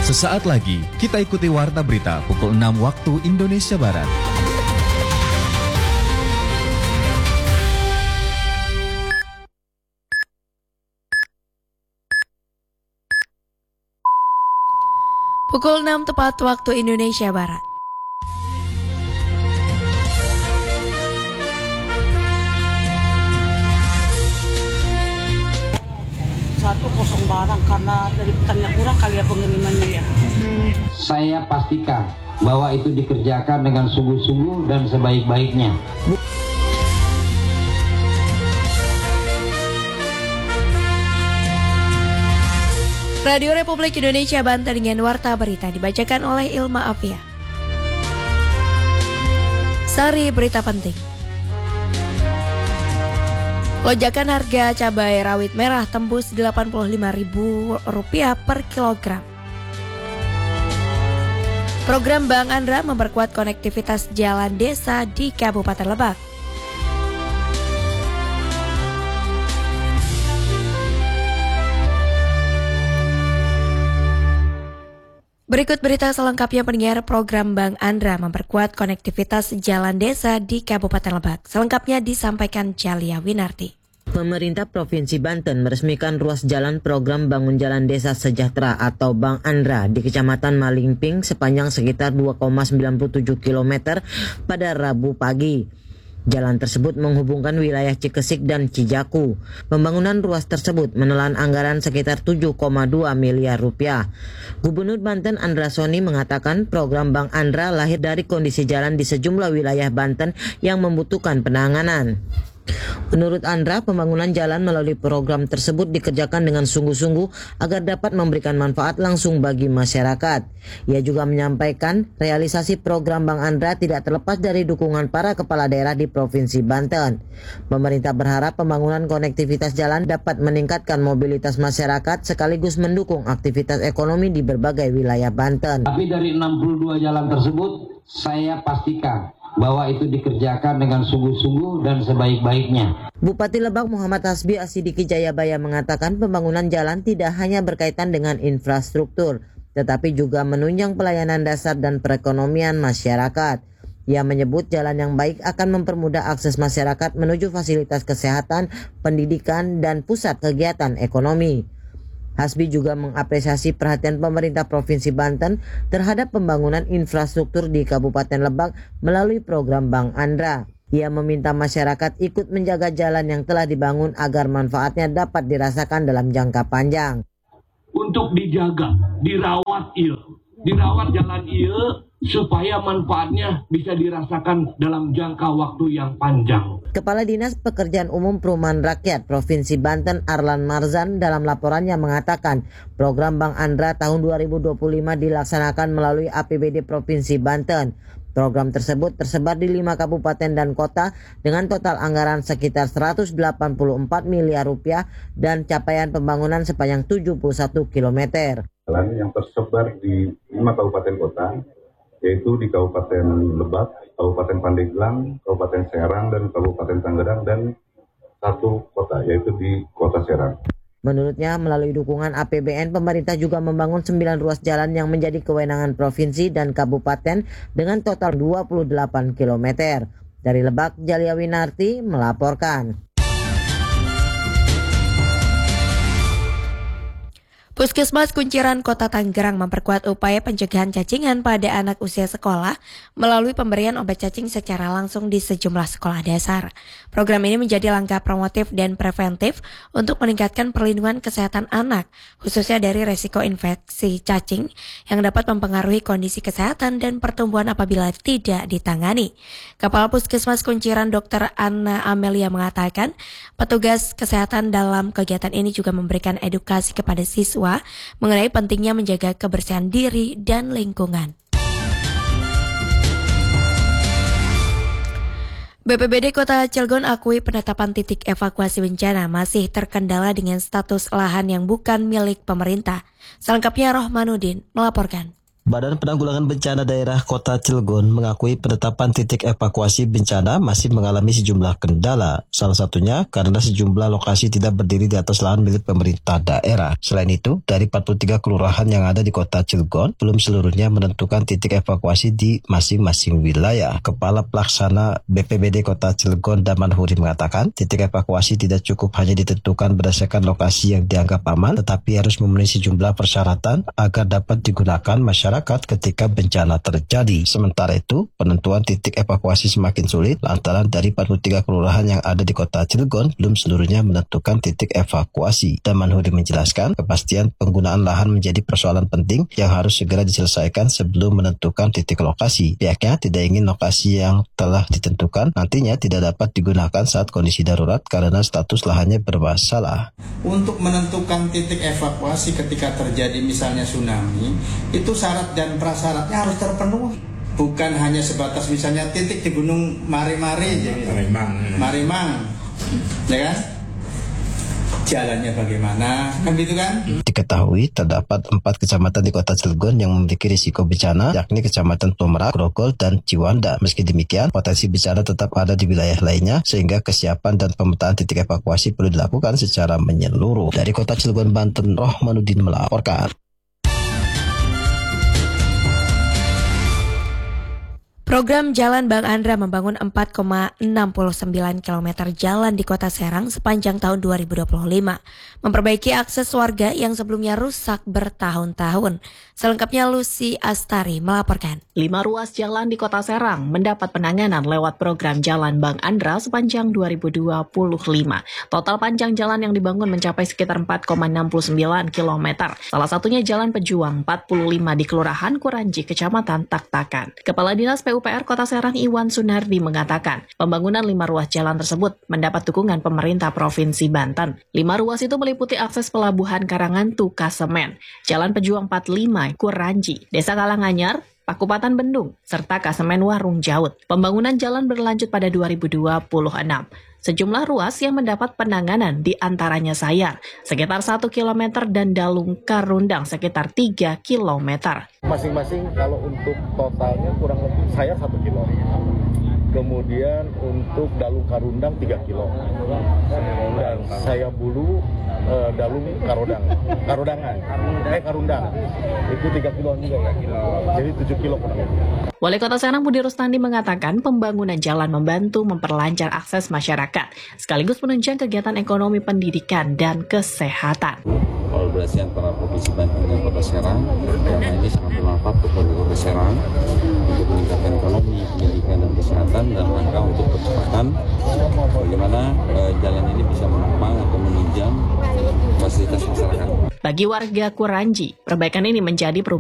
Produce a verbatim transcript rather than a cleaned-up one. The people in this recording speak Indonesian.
Sesaat lagi kita ikuti Warta Berita pukul enam waktu Indonesia Barat. Pukul enam tepat waktu Indonesia Barat. Satu kosong barang karena dari petani kurang kali ya pengirimannya ya. Hmm. Saya pastikan bahwa itu dikerjakan dengan sungguh-sungguh dan sebaik-baiknya. Radio Republik Indonesia Banten dengan Warta Berita dibacakan oleh Ilma Afia. Sari berita penting. Lonjakan harga cabai rawit merah tembus delapan puluh lima ribu rupiah per kilogram. Program Bank Andra memperkuat konektivitas jalan desa di Kabupaten Lebak. Berikut berita selengkapnya pendengar. Program Bank Andra memperkuat konektivitas jalan desa di Kabupaten Lebak. Selengkapnya disampaikan Jalia Winarti. Pemerintah Provinsi Banten meresmikan ruas jalan program Bangun Jalan Desa Sejahtera atau Bank Andra di Kecamatan Malingping sepanjang sekitar dua koma sembilan tujuh kilometer pada Rabu pagi. Jalan tersebut menghubungkan wilayah Cikesik dan Cijaku. Pembangunan ruas tersebut menelan anggaran sekitar tujuh koma dua miliar rupiah. Gubernur Banten Andra Soni mengatakan program Bank Andra lahir dari kondisi jalan di sejumlah wilayah Banten yang membutuhkan penanganan. Menurut Andra, pembangunan jalan melalui program tersebut dikerjakan dengan sungguh-sungguh agar dapat memberikan manfaat langsung bagi masyarakat. Ia juga menyampaikan realisasi program Bank Andra tidak terlepas dari dukungan para kepala daerah di Provinsi Banten. Pemerintah berharap pembangunan konektivitas jalan dapat meningkatkan mobilitas masyarakat sekaligus mendukung aktivitas ekonomi di berbagai wilayah Banten. Tapi dari enam puluh dua jalan tersebut, saya pastikan bahwa itu dikerjakan dengan sungguh-sungguh dan sebaik-baiknya. Bupati Lebak Muhammad Hasbi Asidiki Jayabaya mengatakan pembangunan jalan tidak hanya berkaitan dengan infrastruktur, tetapi juga menunjang pelayanan dasar dan perekonomian masyarakat. Ia menyebut jalan yang baik akan mempermudah akses masyarakat menuju fasilitas kesehatan, pendidikan, dan pusat kegiatan ekonomi. Hasbi juga mengapresiasi perhatian pemerintah Provinsi Banten terhadap pembangunan infrastruktur di Kabupaten Lebak melalui program Bank Andra. Ia meminta masyarakat ikut menjaga jalan yang telah dibangun agar manfaatnya dapat dirasakan dalam jangka panjang. Untuk dijaga, dirawat iya, dirawat jalan iya supaya manfaatnya bisa dirasakan dalam jangka waktu yang panjang. Kepala Dinas Pekerjaan Umum Perumahan Rakyat Provinsi Banten Arlan Marzan dalam laporannya mengatakan program Bank Andra tahun dua ribu dua puluh lima dilaksanakan melalui A P B D Provinsi Banten. Program tersebut tersebar di lima kabupaten dan kota dengan total anggaran sekitar seratus delapan puluh empat miliar rupiah dan capaian pembangunan sepanjang tujuh puluh satu kilometer. Jalan yang tersebar di lima kabupaten kota, yaitu di Kabupaten Lebak, Kabupaten Pandeglang, Kabupaten Serang, dan Kabupaten Tangerang, dan satu kota, yaitu di Kota Serang. Menurutnya, melalui dukungan A P B N, pemerintah juga membangun sembilan ruas jalan yang menjadi kewenangan provinsi dan kabupaten dengan total dua puluh delapan kilometer. Dari Lebak, Jalia Winarti melaporkan. Puskesmas Kunciran Kota Tangerang memperkuat upaya pencegahan cacingan pada anak usia sekolah melalui pemberian obat cacing secara langsung di sejumlah sekolah dasar. Program ini menjadi langkah promotif dan preventif untuk meningkatkan perlindungan kesehatan anak, khususnya dari resiko infeksi cacing yang dapat mempengaruhi kondisi kesehatan dan pertumbuhan apabila tidak ditangani. Kepala Puskesmas Kunciran Dokter Anna Amelia mengatakan, petugas kesehatan dalam kegiatan ini juga memberikan edukasi kepada siswa mengenai pentingnya menjaga kebersihan diri dan lingkungan. B P B D Kota Cilegon akui penetapan titik evakuasi bencana masih terkendala dengan status lahan yang bukan milik pemerintah. Selengkapnya Rohmanuddin melaporkan. Badan Penanggulangan Bencana Daerah Kota Cilegon mengakui penetapan titik evakuasi bencana masih mengalami sejumlah kendala. Salah satunya karena sejumlah lokasi tidak berdiri di atas lahan milik pemerintah daerah. Selain itu, dari empat puluh tiga kelurahan yang ada di Kota Cilegon, belum seluruhnya menentukan titik evakuasi di masing-masing wilayah. Kepala Pelaksana B P B D Kota Cilegon, Daman Huri, mengatakan titik evakuasi tidak cukup hanya ditentukan berdasarkan lokasi yang dianggap aman, tetapi harus memenuhi sejumlah persyaratan agar dapat digunakan masyarakat ketika bencana terjadi. Sementara itu, penentuan titik evakuasi semakin sulit lantaran dari empat puluh tiga kelurahan yang ada di Kota Cilegon belum seluruhnya menentukan titik evakuasi. Daman Hudi menjelaskan, kepastian penggunaan lahan menjadi persoalan penting yang harus segera diselesaikan sebelum menentukan titik lokasi. Pihaknya tidak ingin lokasi yang telah ditentukan nantinya tidak dapat digunakan saat kondisi darurat karena status lahannya bermasalah. Untuk menentukan titik evakuasi ketika terjadi misalnya tsunami, itu syarat dan prasyaratnya harus terpenuhi. Bukan hanya sebatas misalnya titik di Gunung Mari-Mari, jadi Marimang, Marimang, ya kan? Jalannya bagaimana, kan gitu kan? Diketahui terdapat empat kecamatan di Kota Cilegon yang memiliki risiko bencana, yakni Kecamatan Pemerak, Grogol, dan Ciwanda. Meski demikian, potensi bencana tetap ada di wilayah lainnya, sehingga kesiapan dan pemetaan titik evakuasi perlu dilakukan secara menyeluruh. Dari Kota Cilegon, Banten, Rohmanuddin melaporkan. Program Jalan Bang Andra membangun empat koma enam sembilan kilometer jalan di Kota Serang sepanjang tahun dua ribu dua puluh lima, memperbaiki akses warga yang sebelumnya rusak bertahun-tahun. Selengkapnya Lucy Astari melaporkan. Lima ruas jalan di Kota Serang mendapat penanganan lewat program Jalan Bang Andra sepanjang dua ribu dua puluh lima. Total panjang jalan yang dibangun mencapai sekitar empat koma enam sembilan kilometer. Salah satunya Jalan Pejuang empat puluh lima di Kelurahan Kuranji, Kecamatan Tak-Takan. Kepala Dinas P U P R Kota Serang Iwan Sunardi mengatakan, pembangunan lima ruas jalan tersebut mendapat dukungan pemerintah Provinsi Banten. Lima ruas itu meliputi akses Pelabuhan Karangantu Kasemen, Jalan Pejuang empat puluh lima Kuranji, Desa Kalanganyar, Pakupatan Bendung, serta Kasemen Warung Jaut. Pembangunan jalan berlanjut pada dua ribu dua puluh enam. Sejumlah ruas yang mendapat penanganan di antaranya Sayar, sekitar satu kilometer, dan Dalung Karundang, sekitar tiga kilometer. Masing-masing kalau untuk totalnya kurang lebih Sayar satu kilo. Kemudian untuk Dalung Karundang tiga kilo. Dan saya Bulu uh, Dalung Karundang. Karudangan. Eh Karundang. Itu tiga kilo juga ya. Jadi tujuh kilo kurang lebih. Wali Kota Serang Budi Rustandi mengatakan pembangunan jalan membantu memperlancar akses masyarakat, sekaligus menunjang kegiatan ekonomi, pendidikan, dan kesehatan. Kolaborasi antara Provinsi Banten dan Kota Serang, karena ini sangat bermanfaat untuk Kota Serang untuk meningkatkan ekonomi, pendidikan, dan kesehatan, dan rangka untuk percepatan bagaimana eh, jalan ini bisa menopang atau menunjang fasilitas masyarakat. Bagi warga Kuranji, perbaikan ini menjadi perubahan